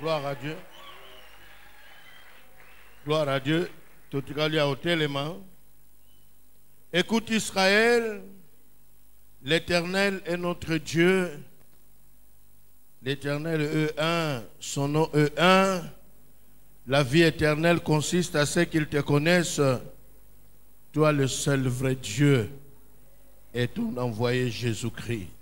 Gloire à Dieu. Gloire à Dieu. Tout le monde a ôté les mains. Écoute Israël, l'Éternel est notre Dieu. L'Éternel est un, son nom est un. La vie éternelle consiste à ce qu'ils te connaissent, toi le seul vrai Dieu et ton envoyé Jésus-Christ.